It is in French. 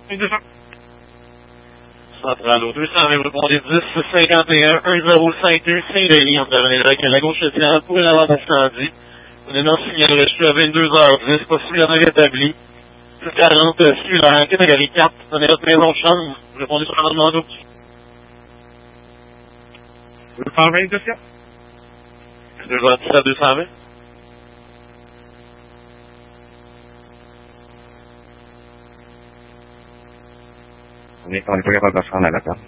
Central au 220, vous répondez 10 51 1052 Saint-Denis, entre la gauche étudiante pour une avance incendie. On est dans le signal reçu à 22h10, possible en rétabli. 40 sur la catégorie 4, on est notre maison de chambre, vous répondez sur l'amendement d'eau. 220, dossier? 210 à 220. On est pas capable de faire la date.